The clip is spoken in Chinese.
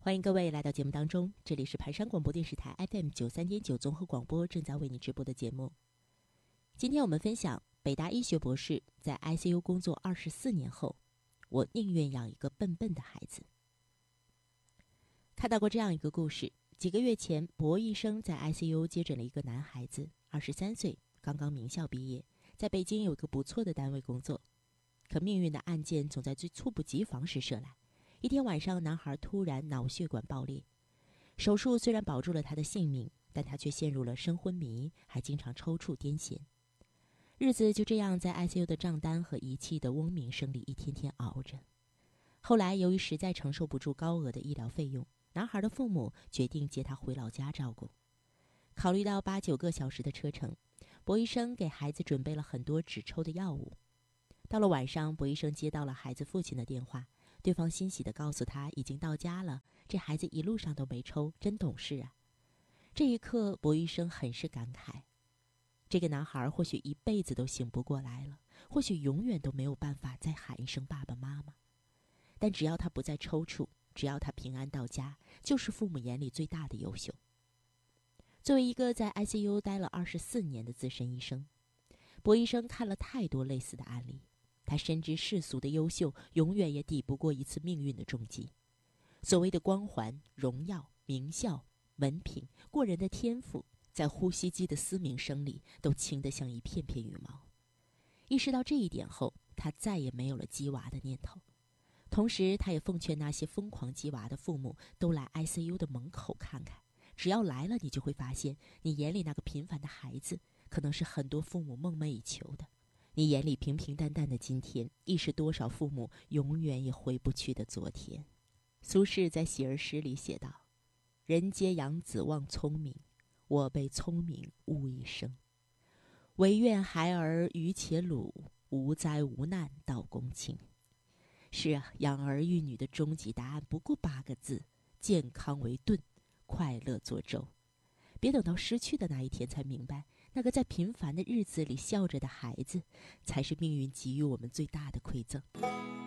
欢迎各位来到节目当中，这里是盘山广播电视台 FM93.9 综合广播正在为你直播的节目。今天我们分享北大医学博士在 ICU 工作24年后，我宁愿养一个笨笨的孩子。看到过这样一个故事，几个月前，博医生在 ICU 接诊了一个男孩子，23岁，刚刚名校毕业，在北京有一个不错的单位工作。可命运的暗箭总在最猝不及防时射来。一天晚上，男孩突然脑血管爆裂，手术虽然保住了他的性命，但他却陷入了深昏迷，还经常抽搐癫痫。日子就这样在 ICU 的账单和仪器的嗡鸣声里一天天熬着。后来由于实在承受不住高额的医疗费用，男孩的父母决定接他回老家照顾。考虑到8-9个小时的车程，博医生给孩子准备了很多止抽的药物。到了晚上，博医生接到了孩子父亲的电话，对方欣喜地告诉他已经到家了，这孩子一路上都没抽，真懂事啊。这一刻，博医生很是感慨，这个男孩或许一辈子都醒不过来了，或许永远都没有办法再喊一声爸爸妈妈，但只要他不再抽搐，只要他平安到家，就是父母眼里最大的优秀。作为一个在 ICU 待了24年的资深医生，博医生看了太多类似的案例，他深知世俗的优秀永远也抵不过一次命运的重击。所谓的光环、荣耀、名校、文凭、过人的天赋，在呼吸机的嘶鸣声里都轻得像一片片羽毛。意识到这一点后，他再也没有了鸡娃的念头。同时，他也奉劝那些疯狂鸡娃的父母都来 ICU 的门口看看，只要来了，你就会发现，你眼里那个平凡的孩子，可能是很多父母梦寐以求的。你眼里平平淡淡的今天，亦是多少父母永远也回不去的昨天。苏轼在喜儿诗里写道：人皆养子望聪明，我被聪明误一生。唯愿孩儿愚且鲁，无灾无难到公卿。是啊，养儿育女的终极答案不过8个字：健康为盾，快乐作舟。别等到失去的那一天才明白，那个在平凡的日子里笑着的孩子，才是命运给予我们最大的馈赠。